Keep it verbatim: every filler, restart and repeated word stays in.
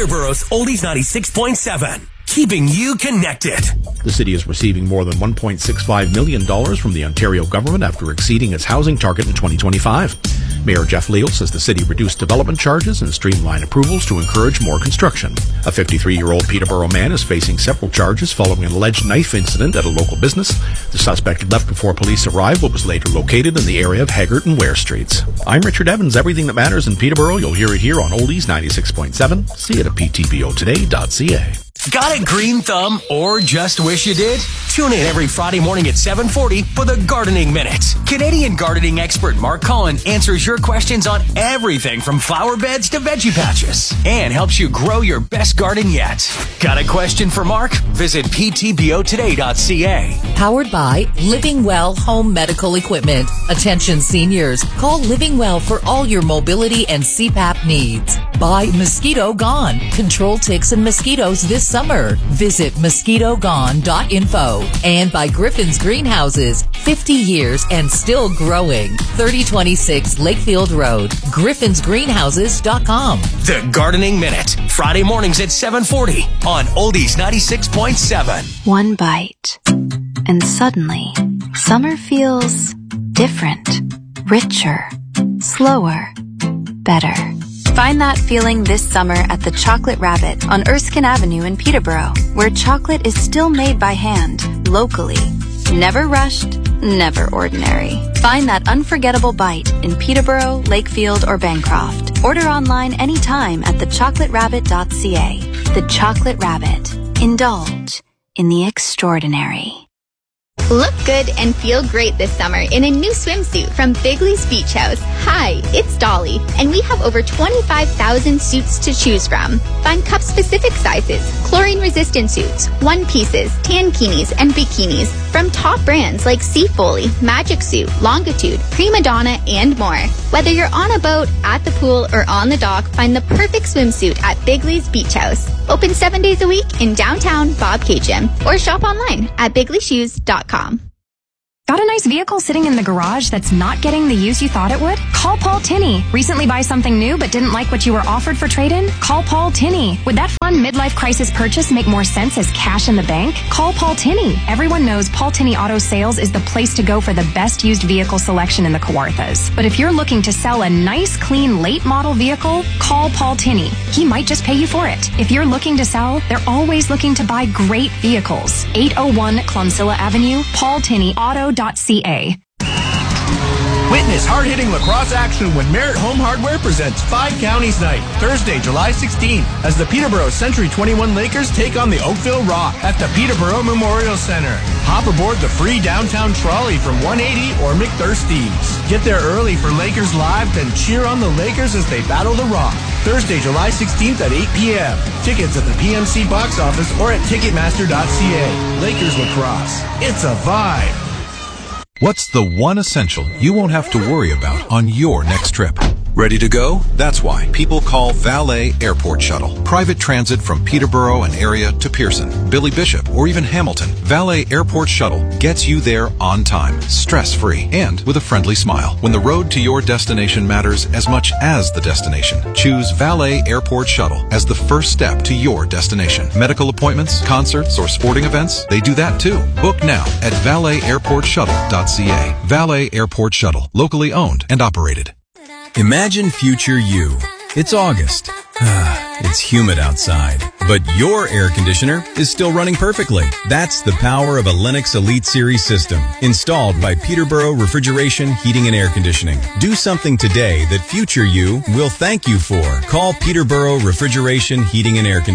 Peterborough's Oldies ninety-six point seven. Keeping you connected. The city is receiving more than one point six five million dollars from the Ontario government after exceeding its housing target in twenty twenty-five. Mayor Jeff Leal says the city reduced development charges and streamlined approvals to encourage more construction. A fifty-three-year-old Peterborough man is facing several charges following an alleged knife incident at a local business. The suspect left before police arrived but was later located in the area of Haggart and Ware Streets. I'm Richard Evans. Everything that matters in Peterborough, you'll hear it here on Oldies ninety-six point seven. See it at p t b o today dot c a. Got a green thumb or just wish you did? Tune in every Friday morning at seven forty for the Gardening Minute. Canadian gardening expert Mark Cullen answers your questions on everything from flower beds to veggie patches and helps you grow your best garden yet. Got a question for Mark? Visit p t b o today dot c a. Powered by Living Well Home Medical Equipment. Attention seniors, call Living Well for all your mobility and C PAP needs. By Mosquito Gone. Control ticks and mosquitoes this summer. Visit mosquito gone dot info. And by Griffin's Greenhouses. fifty years and still growing. thirty twenty-six Lakefield Road. griffins greenhouses dot com. The Gardening Minute. Friday mornings at seven forty on Oldies ninety-six point seven. One bite. And suddenly, summer feels different, richer, slower, better. Find that feeling this summer at the Chocolate Rabbit on Erskine Avenue in Peterborough, where chocolate is still made by hand, locally. Never rushed, never ordinary. Find that unforgettable bite in Peterborough, Lakefield, or Bancroft. Order online anytime at the chocolate rabbit dot c a. The Chocolate Rabbit. Indulge in the extraordinary. Look good and feel great this summer in a new swimsuit from Bigley's Beach House. Hi, it's Dolly, and we have over twenty-five thousand suits to choose from. Find cup-specific sizes, chlorine-resistant suits, one-pieces, tankinis, and bikinis from top brands like Sea Foley, Magic Suit, Longitude, Prima Donna, and more. Whether you're on a boat, at the pool, or on the dock, find the perfect swimsuit at Bigley's Beach House. Open seven days a week in downtown Bob Cajun, or shop online at bigley shoes dot com. Got a nice vehicle sitting in the garage that's not getting the use you thought it would? Call Paul Tinney. Recently buy something new but didn't like what you were offered for trade-in? Call Paul Tinney. Would that fun midlife crisis purchase make more sense as cash in the bank? Call Paul Tinney. Everyone knows Paul Tinney Auto Sales is the place to go for the best used vehicle selection in the Kawarthas. But if you're looking to sell a nice, clean, late model vehicle, call Paul Tinney. He might just pay you for it. If you're looking to sell, they're always looking to buy great vehicles. eight oh one Clonsilla Avenue, Paul Tinney Auto dot c a. Witness hard-hitting lacrosse action when Merritt Home Hardware presents Five Counties Night, Thursday, July sixteenth, as the Peterborough Century twenty-one Lakers take on the Oakville Rock at the Peterborough Memorial Center. Hop aboard the free downtown trolley from one eighty or McThirsty's. Get there early for Lakers Live, then cheer on the Lakers as they battle the Rock. Thursday, July sixteenth at eight p.m. Tickets at the P M C box office or at ticketmaster dot c a. Lakers Lacrosse. It's a vibe. What's the one essential you won't have to worry about on your next trip? Ready to go? That's why people call Valet Airport Shuttle. Private transit from Peterborough and area to Pearson, Billy Bishop, or even Hamilton. Valet Airport Shuttle gets you there on time, stress-free, and with a friendly smile. When the road to your destination matters as much as the destination, choose Valet Airport Shuttle as the first step to your destination. Medical appointments, concerts, or sporting events, they do that too. Book now at valet airport shuttle dot c a. Valet Airport Shuttle, locally owned and operated. Imagine future you. It's August. It's humid outside, but your air conditioner is still running perfectly. That's the power of a Lennox Elite Series system, installed by Peterborough Refrigeration, Heating and Air Conditioning. Do something today that future you will thank you for. Call Peterborough Refrigeration, Heating and Air Conditioning.